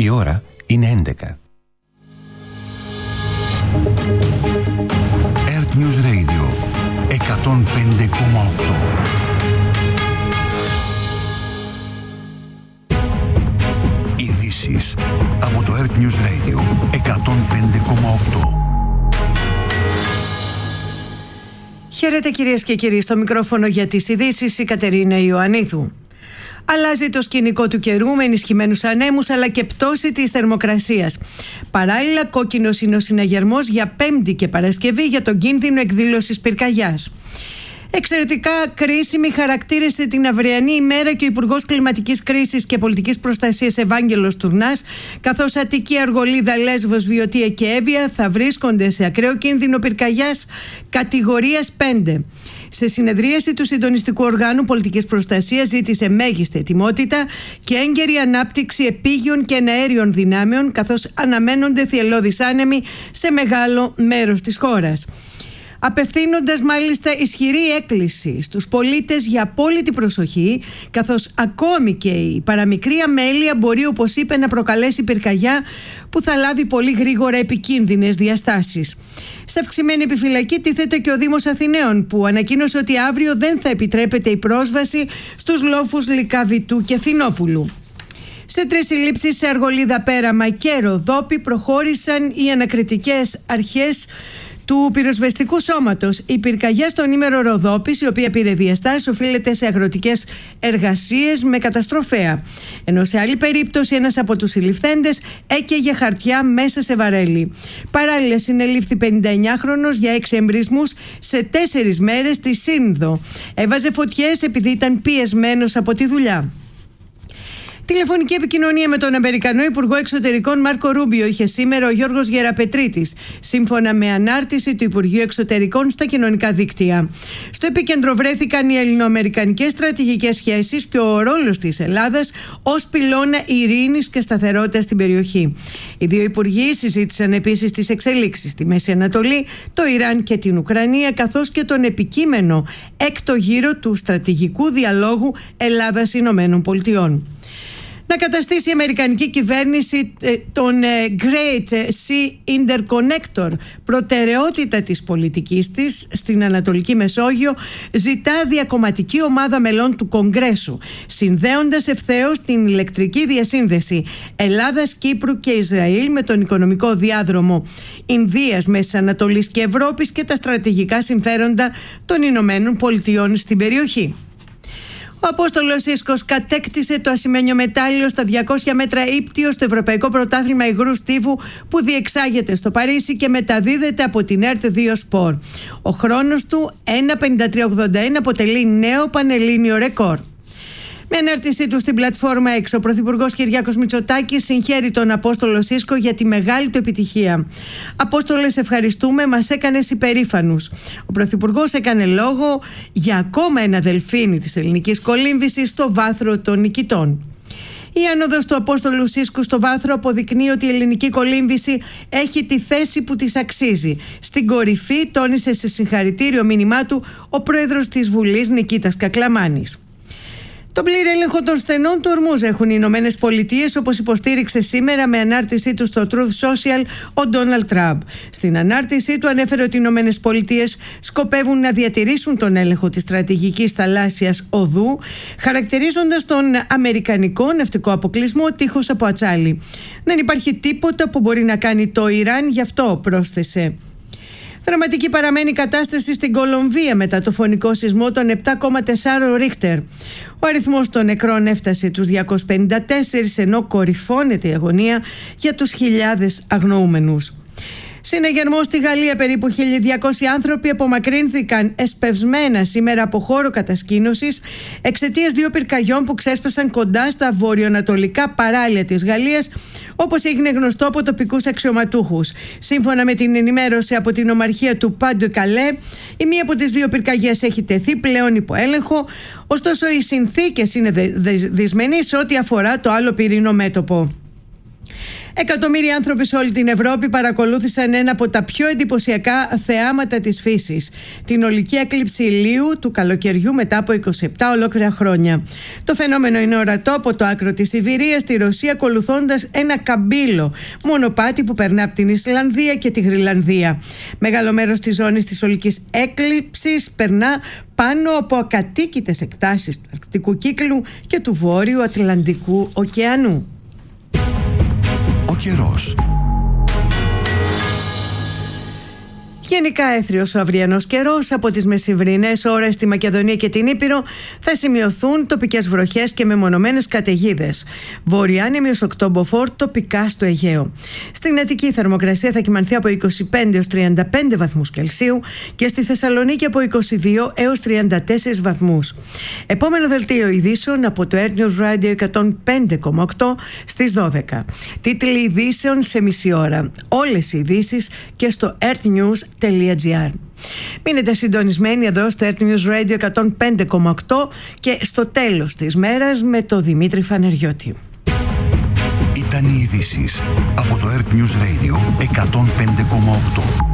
Η ώρα είναι 11. Earth News Radio 105,8. Ειδήσεις από το Earth News Radio 105,8. Χαίρετε κυρίες και κύριοι, στο μικρόφωνο για τις ειδήσεις η Κατερίνα Ιωαννίδου. Αλλάζει το σκηνικό του καιρού με ενισχυμένους ανέμους αλλά και πτώση της θερμοκρασίας. Παράλληλα, κόκκινος είναι ο συναγερμός για Πέμπτη και Παρασκευή για τον κίνδυνο εκδήλωσης πυρκαγιάς. Εξαιρετικά κρίσιμη χαρακτήρισε την αυριανή ημέρα και ο Υπουργός Κλιματικής Κρίσης και Πολιτικής Προστασίας Ευάγγελος Τουρνάς, καθώς Αττική, Αργολίδα, Λέσβος, Βιωτία και Εύβοια θα βρίσκονται σε ακραίο κίνδυνο πυρκαγιάς κατηγορίας 5. Σε συνεδρίαση του Συντονιστικού Οργάνου Πολιτικής Προστασίας ζήτησε μέγιστη ετοιμότητα και έγκαιρη ανάπτυξη επίγειων και εναέριων δυνάμεων, καθώς αναμένονται θυελλώδεις άνεμοι σε μεγάλο μέρος της χώρας. Απευθύνοντας μάλιστα ισχυρή έκκληση στους πολίτες για απόλυτη προσοχή, καθώς ακόμη και η παραμικρή αμέλεια μπορεί, όπως είπε, να προκαλέσει πυρκαγιά που θα λάβει πολύ γρήγορα επικίνδυνες διαστάσεις. Σε αυξημένη επιφυλακή τίθεται και ο Δήμος Αθηναίων, που ανακοίνωσε ότι αύριο δεν θα επιτρέπεται η πρόσβαση στους λόφους Λυκαβητού και Φινόπουλου. Σε 3 συλλήψεις σε Αργολίδα, Πέραμα και Ροδόπη προχώρησαν οι ανακριτικές αρχές του πυροσβεστικού σώματος. Η πυρκαγιά στον ήμερο Ροδόπης, η οποία πήρε διαστάσεις, οφείλεται σε αγροτικές εργασίες με καταστροφέα. Ενώ σε άλλη περίπτωση ένας από τους συλληφθέντες έκαιγε χαρτιά μέσα σε βαρέλι. Παράλληλα, συνελήφθη 59χρονος για 6 εμπρισμούς σε 4 μέρες στη Σύνδο. Έβαζε φωτιές επειδή ήταν πιεσμένος από τη δουλειά. Τηλεφωνική επικοινωνία με τον Αμερικανό Υπουργό Εξωτερικών Μάρκο Ρούμπιο είχε σήμερα ο Γιώργος Γεραπετρίτης, σύμφωνα με ανάρτηση του Υπουργείου Εξωτερικών στα κοινωνικά δίκτυα. Στο επίκεντρο βρέθηκαν οι ελληνοαμερικανικές στρατηγικές σχέσεις και ο ρόλος της Ελλάδας ως πυλώνα ειρήνης και σταθερότητας στην περιοχή. Οι δύο υπουργοί συζήτησαν επίσης τις εξελίξεις στη Μέση Ανατολή, το Ιράν και την Ουκρανία, καθώς και τον επικείμενο έκτο γύρο του στρατηγικού διαλόγου Ελλάδας-Ηνωμένων Πολιτειών. Να καταστήσει η Αμερικανική κυβέρνηση τον Great Sea Interconnector προτεραιότητα της πολιτικής της στην Ανατολική Μεσόγειο, ζητά διακομματική ομάδα μελών του Κογκρέσου, συνδέοντας ευθέως την ηλεκτρική διασύνδεση Ελλάδας, Κύπρου και Ισραήλ με τον οικονομικό διάδρομο Ινδίας, Μέσης Ανατολής και Ευρώπης και τα στρατηγικά συμφέροντα των Ηνωμένων Πολιτειών στην περιοχή. Ο Απόστολος Σύσκος κατέκτησε το ασημένιο μετάλλιο στα 200 μέτρα ύπτιο στο Ευρωπαϊκό Πρωτάθλημα Υγρού Στίβου που διεξάγεται στο Παρίσι και μεταδίδεται από την ΕΡΤ 2 Σπορ. Ο χρόνος του 1:53.81 αποτελεί νέο πανελλήνιο ρεκόρ. Με ανάρτησή του στην πλατφόρμα X, ο Πρωθυπουργός Κυριάκος Μητσοτάκης συγχαίρει τον Απόστολο Σύσκο για τη μεγάλη του επιτυχία. Απόστολε, ευχαριστούμε, μας έκανες υπερήφανους. Ο Πρωθυπουργός έκανε λόγο για ακόμα ένα δελφίνι της ελληνικής κολύμβησης στο βάθρο των νικητών. Η άνοδος του Απόστολου Σύσκου στο βάθρο αποδεικνύει ότι η ελληνική κολύμβηση έχει τη θέση που της αξίζει. Στην κορυφή τόνισε σε συγχαρητήριο μήνυμά του ο πρόεδρος της Βουλής Νικήτας Κακλαμάνης. Τον πλήρη έλεγχο των στενών του ορμούς έχουν οι Ηνωμένες Πολιτείες, όπως υποστήριξε σήμερα με ανάρτησή του στο Truth Social ο Ντόναλντ Τραμπ. Στην ανάρτησή του ανέφερε ότι οι Ηνωμένες Πολιτείες σκοπεύουν να διατηρήσουν τον έλεγχο της στρατηγικής θαλάσσιας οδού, χαρακτηρίζοντας τον αμερικανικό ναυτικό αποκλεισμό τείχος από ατσάλι. Δεν υπάρχει τίποτα που μπορεί να κάνει το Ιράν, γι' αυτό πρόσθεσε. Δραματική παραμένει η κατάσταση στην Κολομβία μετά το φωνικό σεισμό των 7,4 Ρίχτερ. Ο αριθμός των νεκρών έφτασε τους 254, ενώ κορυφώνεται η αγωνία για τους χιλιάδες αγνοούμενους. Συναγερμό στη Γαλλία, περίπου 1.200 άνθρωποι απομακρύνθηκαν εσπευσμένα σήμερα από χώρο κατασκήνωσης εξαιτίας 2 πυρκαγιών που ξέσπασαν κοντά στα βορειοανατολικά παράλια της Γαλλίας, όπως έγινε γνωστό από τοπικούς αξιωματούχους. Σύμφωνα με την ενημέρωση από την ομαρχία του Pas de Calais, η μία από τις 2 πυρκαγιές έχει τεθεί πλέον υπό έλεγχο, ωστόσο οι συνθήκες είναι δυσμενείς ό,τι αφορά το άλλο πυρηνό μέτωπο. Εκατομμύρια άνθρωποι σε όλη την Ευρώπη παρακολούθησαν ένα από τα πιο εντυπωσιακά θεάματα της φύσης, την ολική έκλειψη ηλίου του καλοκαιριού μετά από 27 ολόκληρα χρόνια. Το φαινόμενο είναι ορατό από το άκρο της Σιβηρίας στη Ρωσία, ακολουθώντας ένα καμπύλο μονοπάτι που περνά από την Ισλανδία και τη Γροιλανδία. Μεγάλο μέρος της ζώνης της ολικής έκλειψης περνά πάνω από ακατοίκητες εκτάσεις του Αρκτικού κύκλου και του Βόρειου Ατλαντικού ωκεανού. Ο καιρός. Γενικά έθριος ο αυριανός καιρός. Από τις μεσημβρινές ώρες στη Μακεδονία και την Ήπειρο θα σημειωθούν τοπικές βροχές και μεμονωμένες καταιγίδες. Βορειάνεμιος οκτωμποφόρ τοπικά στο Αιγαίο. Στην Αττική η θερμοκρασία θα κυμανθεί από 25 έως 35 βαθμούς Κελσίου και στη Θεσσαλονίκη από 22 έως 34 βαθμούς. Επόμενο δελτίο ειδήσεων από το Earth News Radio 105,8 στις 12. Τίτλοι ειδήσεων σε μισή ώρα. Όλες οι ειδήσεις και στο earthnews.gr. Μείνετε συντονισμένοι εδώ στο Earth News Radio 105,8 και στο τέλος της μέρας με το Δημήτρη Φανεριώτη. Ήταν οι ειδήσεις από το Earth News Radio 105,8.